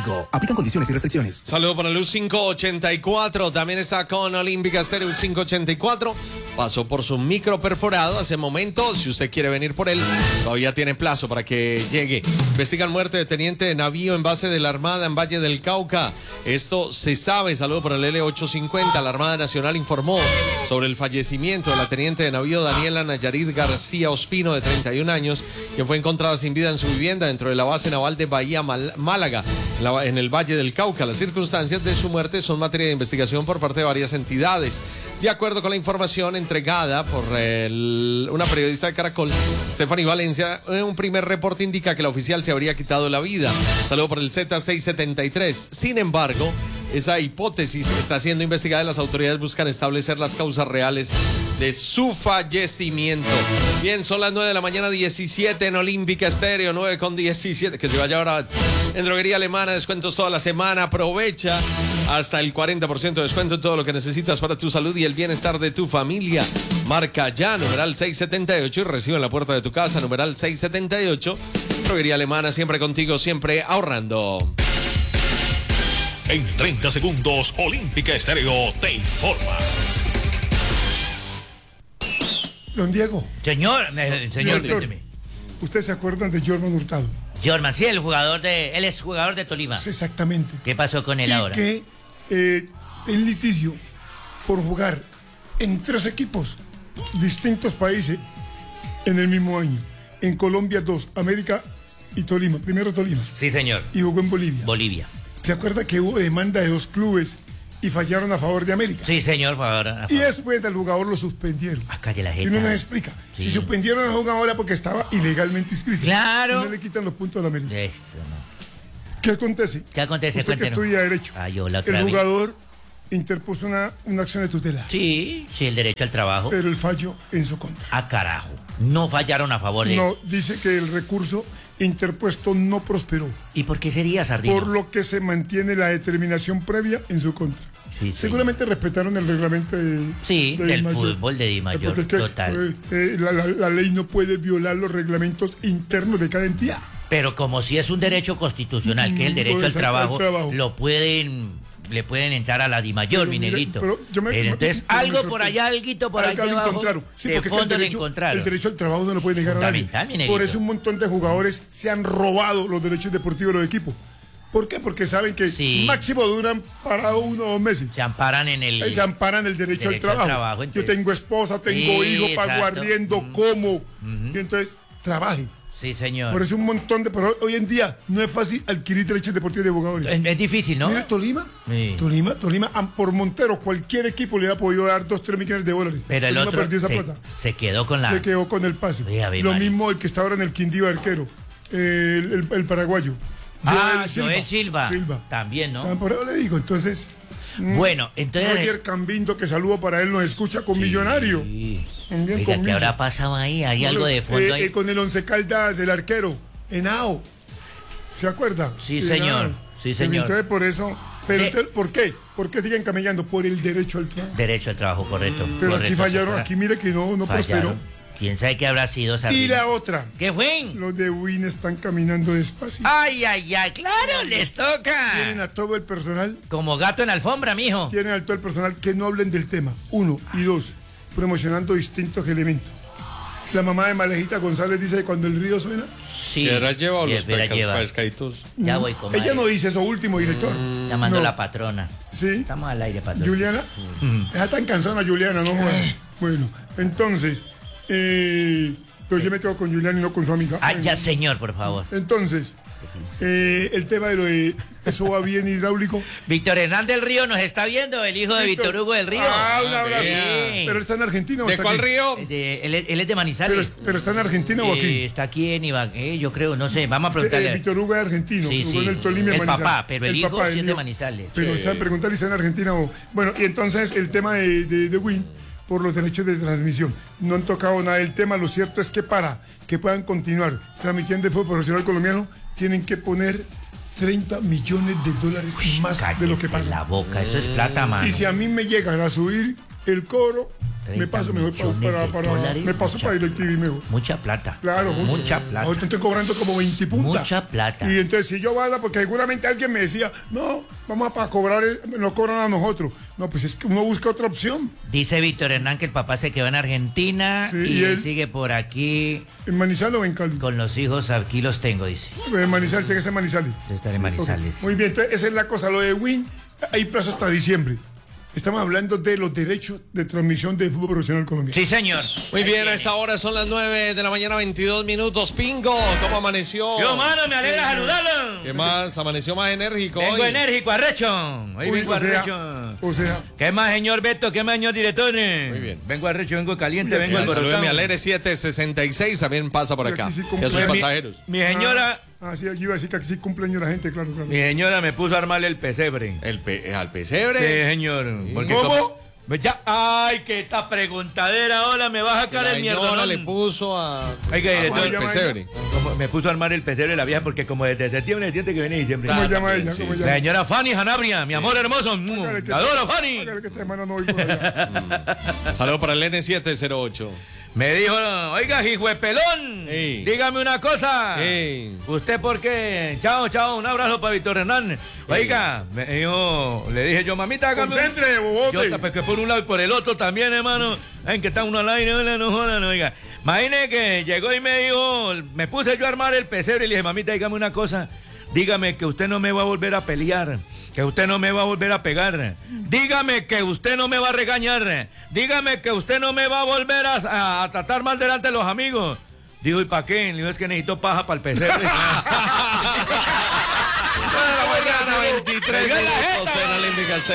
Olímpico. Aplican condiciones y restricciones. Saludo para Luz 584. También está con Olímpica Stereo 584. Pasó por su micro perforado hace momento. Si usted quiere venir por él, todavía tiene plazo para que llegue. Investigan muerte de teniente de navío en base de la Armada en Valle del Cauca. Esto se sabe. Saludo para el L850. La Armada Nacional informó sobre el fallecimiento de la teniente de navío Daniela Nayarit García Ospino, de 31 años, quien fue encontrada sin vida en su vivienda dentro de la base naval de Bahía Málaga, en el Valle del Cauca. Las circunstancias de su muerte son materia de investigación por parte de varias entidades. De acuerdo con la información entregada por una periodista de Caracol, Stephanie Valencia, un primer reporte indica que la oficial se habría quitado la vida. Saludo por el Z673. Sin embargo, esa hipótesis está siendo investigada y las autoridades buscan establecer las causas reales de su fallecimiento. Bien, son las 9 de la mañana, 17 en Olímpica Estéreo, 9:17, que se vaya ahora en Droguería Alemana, descuentos toda la semana. Aprovecha hasta el 40% de descuento en todo lo que necesitas para tu salud y el bienestar de tu familia. Marca ya, numeral 678 y recibe en la puerta de tu casa, numeral 678. Droguería Alemana, siempre contigo, siempre ahorrando. En 30 segundos, Olímpica Estéreo te informa. Don Diego. Señor, cuénteme. ¿Ustedes se acuerdan de Jorman Hurtado? Jorman, sí, él es jugador de Tolima. Sí, exactamente. ¿Qué pasó con él ahora? Que en litigio por jugar en 3 equipos distintos países en el mismo año. En Colombia 2, América y Tolima. Primero Tolima. Sí, señor. Y jugó en Bolivia. Bolivia. ¿Se acuerda que hubo demanda de 2 clubes y fallaron a favor de América? Sí, señor, a favor. Y después del jugador lo suspendieron. Calle la gente. Y uno nos explica. Sí. Si suspendieron al jugador era porque estaba ilegalmente inscrito. Claro. Y no le quitan los puntos a la América. Eso no. ¿Qué acontece? ¿Qué acontece? Usted que estudia Derecho. El jugador interpuso una acción de tutela. Sí, el derecho al trabajo. Pero el fallo en su contra. Carajo. No fallaron a favor de él. No, dice que el recurso interpuesto no prosperó. ¿Y por qué sería, Sardino? Por lo que se mantiene la determinación previa en su contra. Sí, seguramente respetaron el reglamento del fútbol de Dimayor. Total. La ley no puede violar los reglamentos internos de cada entidad. Pero como si es un derecho constitucional, que es el derecho al trabajo, le pueden entrar a la Dimayor, mi negrito. Pero entonces, algo por allá abajo, sí, de fondo le encontraron. El derecho al trabajo no lo puede negar a nadie. Por eso un montón de jugadores se han robado los derechos deportivos de los equipos. ¿Por qué? Porque saben que máximo duran parado 1 o 2 meses. Se amparan en el derecho al trabajo. Entonces, yo tengo esposa, tengo hijos, pago arriendo, como. Y entonces, trabaje. Sí, señor. Por eso un montón pero hoy en día no es fácil adquirir derechos deportivos de jugadores. Es difícil, ¿no? Mira, Tolima, por Montero, cualquier equipo le ha podido dar 2-3 millones de dólares. Pero el otro perdió esa plata. Se quedó con el pase. Lo mismo el que está ahora en el Quindío arquero, el paraguayo. Joel Silva. También, ¿no? Por eso le digo, entonces. Bueno, entonces. Roger Cambindo, que saludo para él, nos escucha con Millonario. Oiga, ¿qué habrá pasado ahí? ¿Hay algo de fondo ahí? Con el Once Caldas, el arquero, Henao. ¿Se acuerda? Sí, señor. Sí, señor. Entonces, por eso. Pero entonces, ¿por qué? ¿Por qué siguen camellando? Por el derecho al trabajo. Derecho al trabajo, correcto. Pero correcto, aquí fallaron, aquí mire que no prosperó. ¿Quién sabe qué habrá sido, Sardino? Y la otra. ¿Qué fue? Los de Win están caminando despacio. Ay, claro, les toca. Tienen a todo el personal. Como gato en alfombra, mijo. Tienen a todo el personal que no hablen del tema. 1 y 2, promocionando distintos elementos. La mamá de Malejita González dice que cuando el río suena. Sí. ¿Piedra lleva o los pescaditos? Ya voy con ella no dice eso último, director. Llamando a la patrona. Sí. Estamos al aire, patrona. ¿Juliana? Está tan cansada Juliana, ¿no? Bueno, entonces, pero yo me quedo con Juliana y no con su amiga. Ya, señor, por favor. Entonces, el tema de lo de eso va bien hidráulico. Víctor Hernández del Río nos está viendo, el hijo de Víctor Hugo del Río. Un abrazo. Sí. ¿Pero está en Argentina o ¿De está cuál aquí? río? Él es de Manizales. ¿Pero está en Argentina o aquí? Está aquí en Ibagué, yo creo, no sé, vamos a preguntarle. Víctor Hugo es argentino, jugó en el Tolima y el papá, pero el hijo sí es de Manizales. Pero está preguntando si está en Argentina o... Bueno, y entonces el tema de Win, por los derechos de transmisión. No han tocado nada del tema, lo cierto es que para que puedan continuar transmitiendo el fútbol profesional colombiano, tienen que poner $30 millones más de lo que pagan. la boca, eso es plata, mano. Y si a mí me llegan a subir el cobro, me paso mejor para DirecTV mejor. Mucha plata. Claro, mucha plata. Ahorita estoy cobrando como 20 puntas. Mucha plata. Y entonces si yo vaya, porque seguramente alguien me decía, no, vamos a cobrar, nos cobran a nosotros. No, pues es que uno busca otra opción. Dice Víctor Hernán que el papá se quedó en Argentina y él sigue por aquí. ¿En Manizales o en Cali? Con los hijos, aquí los tengo, dice. En Manizales, tiene que estar en Manizales. Debe estar en Manizales. Okay. Muy bien, entonces esa es la cosa. Lo de Win, hay plazo hasta diciembre. Estamos hablando de los derechos de transmisión del fútbol profesional colombiano. Sí, señor. Muy bien, a esta hora son las 9 de la mañana, 22 minutos. Pingo, ¿cómo amaneció? Yo, mano, me alegra saludarlo. ¿Qué más? ¿Amaneció más enérgico hoy? Vengo enérgico, arrecho. Hoy vengo arrecho. ¿Qué más, señor Beto? ¿Qué más, señor director? Muy bien. Vengo arrecho, vengo caliente, vengo alborotado. Saludeme al R766, también pasa por acá. Que sus pasajeros. Mi señora... sí, yo iba a decir que aquí sí cumpleaños la gente, claro. Mi señora me puso a armarle el pesebre. ¿Al pesebre? Sí, señor. ¿Cómo? Ya, ay, que esta preguntadera ahora me va a sacar el mierda. Ahora le puso a director, el pesebre. Me puso a armar el pesebre la vieja porque como desde septiembre siente que viene diciembre. ¿Cómo llama ella? ¿Cómo llama? La señora Fanny Sanabria, mi amor hermoso. Te adoro, Fanny. Saludos para el N708. Me dijo, oiga, hijuepelón, dígame una cosa. ¿Usted por qué? Chao, un abrazo para Víctor Hernán. Oiga, me dijo, le dije yo, mamita, hágame. Concentre, bobote. Yo, que por un lado y por el otro también, hermano. En que está uno al aire, no jodan, oiga. Imagine que llegó y me dijo, me puse yo a armar el pesebre y le dije, mamita, dígame una cosa. Dígame que usted no me va a volver a pelear, que usted no me va a volver a pegar. Dígame que usted no me va a regañar. Dígame que usted no me va a volver a tratar mal delante de los amigos. Dijo, ¿y para qué? Le digo, es que necesito paja para el pesebre. 23 minutos en Olímpica.